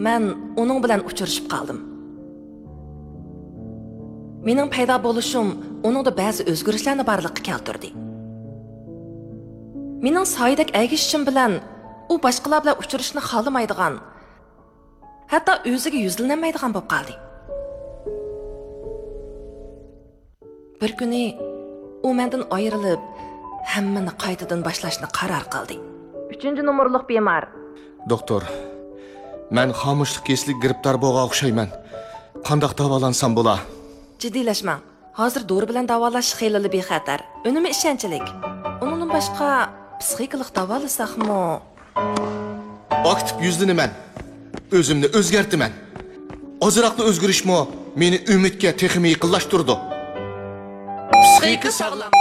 men uning bilan uchrashib qoldim. Mening paydo bo'lishim uningda ba'zi o'zgarishlarni borliqqa keltirdi. Mening soyidek aygishishim bilan u boshqalar bilan uchrashishni xohlamaydigan, hatto o'ziga yuzlanmaydigan bo'lib qoldi. Bir kuni u mendan ayrilib, hammani qaytadan boshlashni qaror qildi. 3-nomerlik bemor. Doktor, men xomushlik keslik giribdor bo'lgan o'xshayman. Qanday davolansam bo'la? Jiddiylashmang. Hozir dori bilan davolash xeyli bexatar. Unumi ishonchlik. Undan boshqa psixikalik davolasak-mu? Aktiv yuzlanaman. O'zimni o'zgartiraman. Ozroqli o'zgarishmi meni umidga texmi yaqinlashtirdi. Psixika sog'lom